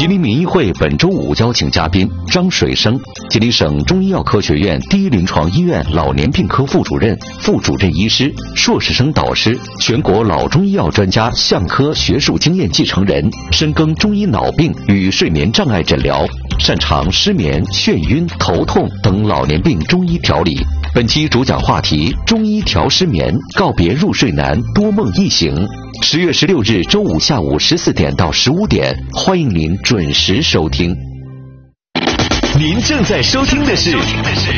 林民医会本周五邀请嘉宾张水生，吉林省中医药科学院第一临床医院老年病科副主任、副主任医师、硕士生导师，全国老中医药专家相科学术经验继承人，深耕中医脑病与睡眠障碍诊疗，擅长失眠、眩晕、头痛等老年病中医调理。本期主讲话题：中医调失眠，告别入睡难，多梦易醒。10月16日周五下午14点到15点，欢迎您准时收听。 您正在收听的是